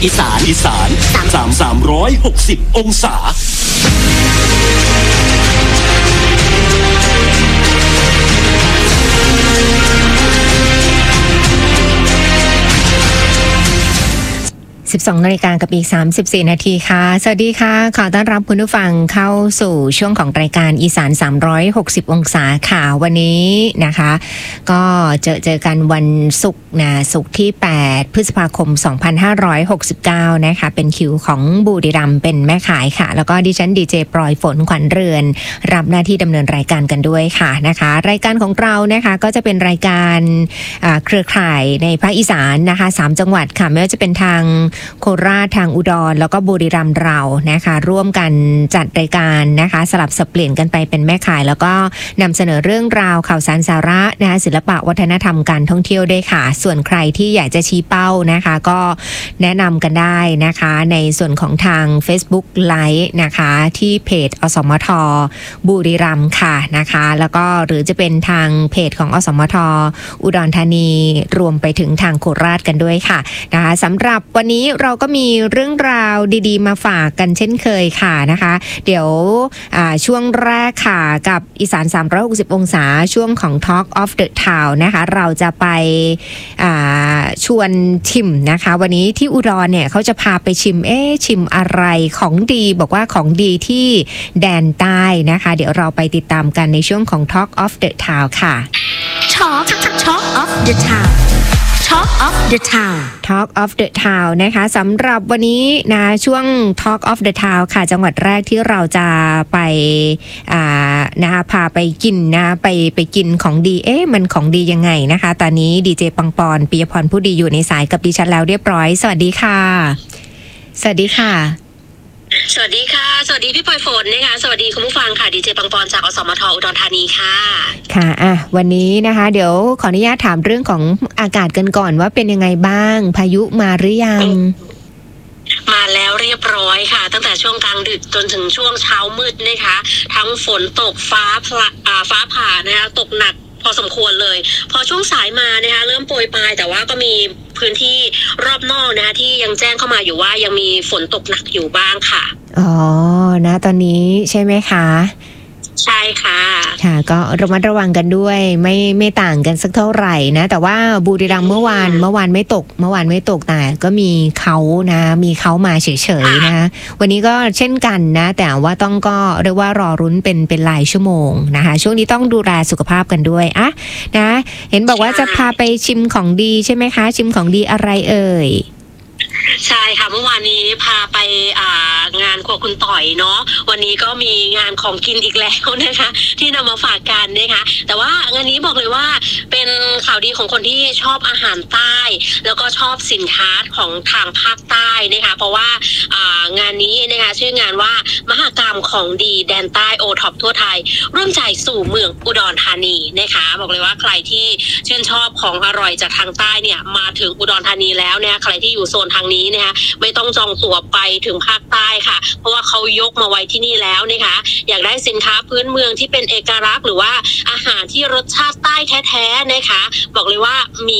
อีสาน360 องศา 12 นาฬิกากับอีก34 นาทีค่ะสวัสดีค่ะขอต้อนรับคุณผู้ฟังเข้าสู่ช่วงของรายการอีสาน360 องศาค่ะวันนี้นะคะก็เจอกันวันศุกร์นะศุกร์ที่8 พฤษภาคม 2569นะคะเป็นคิวของบุรีรัมย์เป็นแม่ขายค่ะแล้วก็ดิฉันดีเจปลอยฝนขวัญเรือนรับหน้าที่ดำเนินรายการกันด้วยค่ะนะคะรายการของเรานะคะก็จะเป็นรายการเครือข่ายในภาคอีสานนะคะ3จังหวัดค่ะไม่ว่าจะเป็นทางโคราชทางอุดรแล้วก็บุรีรัมย์เรานะคะร่วมกันจัดรายการนะคะสลับสับเปลี่ยนกันไปเป็นแม่ข่ายแล้วก็นำเสนอเรื่องราวข่าวสารสาระนะคะศิลปะวัฒนธรรมการท่องเที่ยวด้วยค่ะส่วนใครที่อยากจะชี้เป้านะคะก็แนะนำกันได้นะคะในส่วนของทาง Facebook Live นะคะที่เพจอสมทบุรีรัมย์ค่ะนะคะแล้วก็หรือจะเป็นทางเพจของอสมทอุดรธานีรวมไปถึงทางโคราชกันด้วยค่ะนะคะสำหรับวันนี้เราก็มีเรื่องราวดีๆมาฝากกันเช่นเคยค่ะนะคะเดี๋ยวช่วงแรกค่ะกับอีสาน360 องศาช่วงของ Talk of the Town นะคะเราจะไปชวนชิมนะคะวันนี้ที่อุดรเนี่ยเขาจะพาไปชิมอะไรของดีบอกว่าของดีที่แดนใต้นะคะเดี๋ยวเราไปติดตามกันในช่วงของ Talk of the Town ค่ะ Talk of the Town Talk of the Town Talk of the Town นะคะสำหรับวันนี้นะช่วง Talk of the Town ค่ะจังหวัดแรกที่เราจะไปนะคะพาไปกินนะไปกินของดีมันของดียังไงนะคะตอนนี้ดีเจปังปอนปิยพรผู้ดีอยู่ในสายกับดิฉันแล้วเรียบร้อยสวัสดีค่ะสวัสดีค่ะสวัสดีค่ะสวัสดีพี่ปอยฝนนะคะสวัสดีคุณผู้ฟังค่ะดีเจปังปอนจากอสมทอุดรธานีค่ะค่ะวันนี้นะคะเดี๋ยวขออนุญาตถามเรื่องของอากาศกันก่อนว่าเป็นยังไงบ้างพายุมาหรือยังมาแล้วเรียบร้อยค่ะตั้งแต่ช่วงกลางดึกจนถึงช่วงเช้ามืดนะคะทั้งฝนตกฟ้าผ่านะคะตกหนักพอสมควรเลยพอช่วงสายมานะคะเริ่มโปรยปลายแต่ว่าก็มีพื้นที่รอบนอกนะคะที่ยังแจ้งเข้ามาอยู่ว่ายังมีฝนตกหนักอยู่บ้างค่ะอ๋อนะตอนนี้ใช่ไหมคะใช่ค่ะค่ะก็ระมัดระวังกันด้วยไม่ต่างกันสักเท่าไหร่นะแต่ว่าบุรีรัมย์เมื่อวานไม่ตกแต่ก็มีเขามาเฉยๆนะวันนี้ก็เช่นกันนะแต่ว่าต้องก็เรียกว่ารอรุ้นเป็นรายชั่วโมงนะคะช่วงนี้ต้องดูแลสุขภาพกันด้วยนะเห็นบอกว่าจะพาไปชิมของดีใช่ไหมคะชิมของดีอะไรเอ่ยใช่ค่ะเมื่อวานนี้พาไปงานครัวคุณต่อยเนาะวันนี้ก็มีงานของกินอีกแล้วนะคะที่นำมาฝากกันนะคะแต่ว่างานนี้บอกเลยว่าเป็นข่าวดีของคนที่ชอบอาหารใต้แล้วก็ชอบสินค้าของทางภาคใต้นะคะเพราะว่างานนี้นะคะชื่องานว่ามหกรรมของดีแดนใต้โอท็อปทั่วไทยร่วมใจสู่เมืองอุดรธานีนะคะบอกเลยว่าใครที่ชื่นชอบของอร่อยจากทางใต้เนี่ยมาถึงอุดรธานีแล้วเนี่ยใครที่อยู่โซนทางนี้นะคะไม่ต้องจองตั๋วไปถึงภาคใต้ค่ะเพราะว่าเขายกมาไว้ที่นี่แล้วนะคะอยากได้สินค้าพื้นเมืองที่เป็นเอกลักษณ์หรือว่าอาหารที่รสชาติใต้แท้ๆนะคะบอกเลยว่ามี